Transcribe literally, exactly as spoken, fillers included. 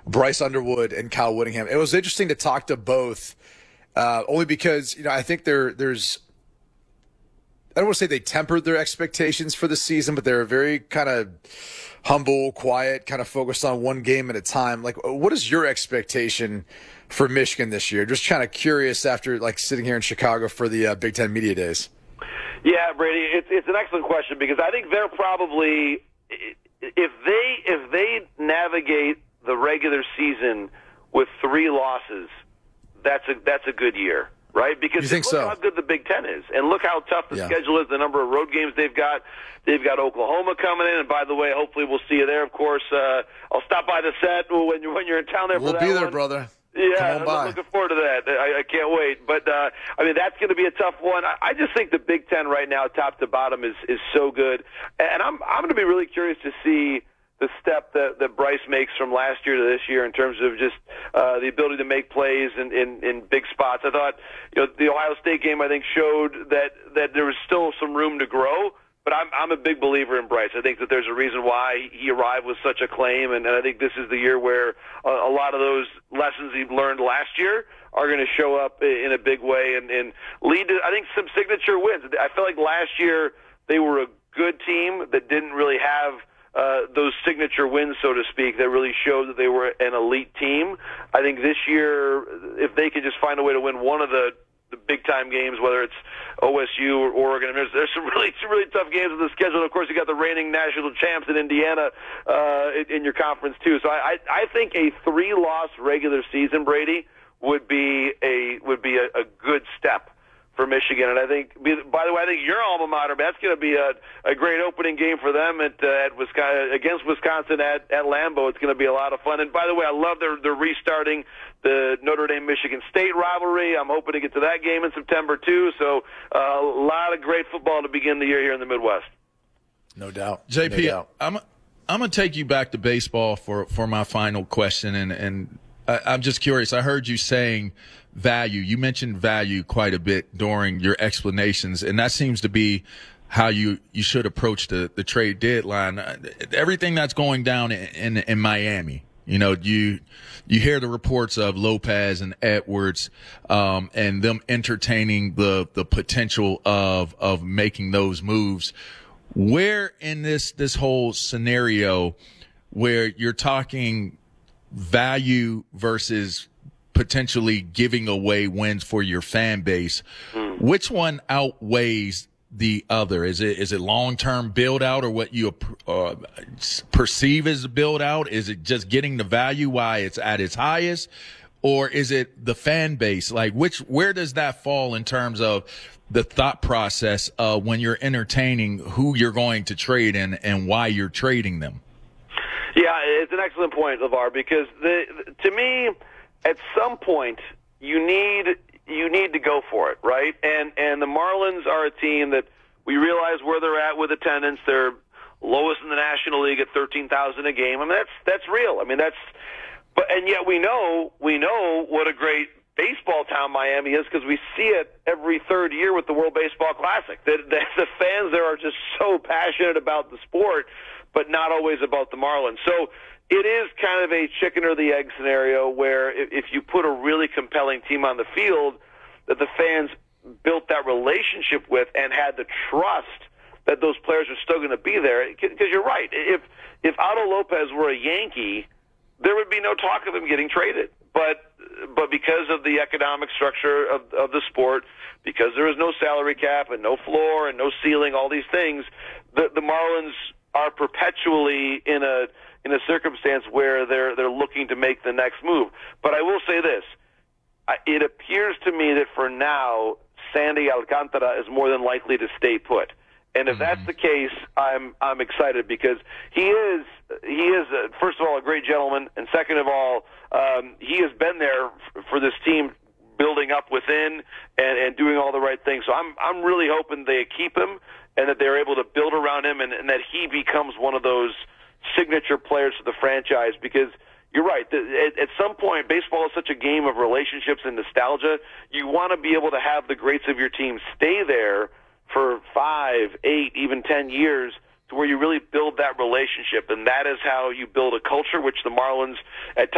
Bryce Underwood and Kyle Whittingham. It was interesting to talk to both, uh, only because, you know, I think there there's I don't want to say they tempered their expectations for the season, but they're very kind of humble, quiet, kind of focused on one game at a time. Like, what is your expectation for Michigan this year? Just kind of curious after like sitting here in Chicago for the uh, Big Ten Media Days. Yeah, Brady, it's it's an excellent question because I think they're probably if they if they navigate the regular season with three losses, that's a that's a good year. Right? Because you think look so? how good the Big Ten is. And look how tough the yeah. schedule is, the number of road games they've got. They've got Oklahoma coming in. And by the way, hopefully we'll see you there, of course. Uh, I'll stop by the set when you're, when you're in town there we'll for that be there, one. brother. Yeah, Come on by. I'm looking forward to that. I, I can't wait. But, uh, I mean, that's going to be a tough one. I, I just think the Big Ten right now, top to bottom, is, is so good. And I'm, I'm going to be really curious to see the step that, that Bryce makes from last year to this year in terms of just uh, the ability to make plays in, in, in big spots. I thought, you know, the Ohio State game, I think, showed that, that there was still some room to grow, but I'm, I'm a big believer in Bryce. I think that there's a reason why he arrived with such acclaim, and, and I think this is the year where a, a lot of those lessons he learned last year are going to show up in a big way and, and lead to, I think, some signature wins. I feel like last year they were a good team that didn't really have Uh, those signature wins, so to speak, that really showed that they were an elite team. I think this year, if they could just find a way to win one of the, the big-time games, whether it's O S U or Oregon, there's, there's some really some really tough games in the schedule. And of course, you got the reigning national champs in Indiana uh, in, in your conference, too. So I, I, I think a three-loss regular season, Brady, would be a would be a, a good step for Michigan. And I think, by the way, I think your alma mater, that's going to be a, a great opening game for them at, uh, at Wisconsin, against Wisconsin at, at Lambeau. It's going to be a lot of fun. And by the way, I love they're, they're restarting the Notre Dame-Michigan State rivalry. I'm hoping to get to that game in September, too. So uh, a lot of great football to begin the year here in the Midwest. No doubt. J P, no doubt. I'm, I'm going to take you back to baseball for, for my final question. And, and I, I'm just curious. I heard you saying value. You mentioned value quite a bit during your explanations, and that seems to be how you, you should approach the, the trade deadline. Everything that's going down in, in, in Miami, you know, you you hear the reports of Lopez and Edwards, um, and them entertaining the the potential of of making those moves. Where in this this whole scenario, where you're talking value versus potentially giving away wins for your fan base, mm. which one outweighs the other? Is it is it long-term build-out, or what you uh, perceive as a build-out? Is it just getting the value while it's at its highest, or is it the fan base? Like, which where does that fall in terms of the thought process uh, when you're entertaining who you're going to trade and, and why you're trading them? Yeah, it's an excellent point, LeVar, because the, to me, at some point, you need you need to go for it, right? And and the Marlins are a team that we realize where they're at with attendance. They're lowest in the National League at thirteen thousand a game. I mean, that's that's real. I mean, that's but and yet we know we know what a great baseball town Miami is because we see it every third year with the World Baseball Classic. The, the, the fans there are just so passionate about the sport, but not always about the Marlins. So it is kind of a chicken or the egg scenario where if you put a really compelling team on the field that the fans built that relationship with and had the trust that those players are still going to be there. Because you're right. If if Otto Lopez were a Yankee, there would be no talk of him getting traded. But but because of the economic structure of, of the sport, because there is no salary cap and no floor and no ceiling, all these things, the, the Marlins are perpetually in a in a circumstance where they're they're looking to make the next move. But I will say this. It appears to me that for now, Sandy Alcantara is more than likely to stay put. And if mm-hmm. that's the case, I'm I'm excited because he is he is uh, first of all a great gentleman, and second of all, um, he has been there f- for this team, building up within and, and doing all the right things. So I'm I'm really hoping they keep him and that they're able to build around him, and, and that he becomes one of those signature players for the franchise. Because you're right, at, at some point, baseball is such a game of relationships and nostalgia. You want to be able to have the greats of your team stay there for five, eight, even ten years, to where you really build that relationship. And that is how you build a culture, which the Marlins at times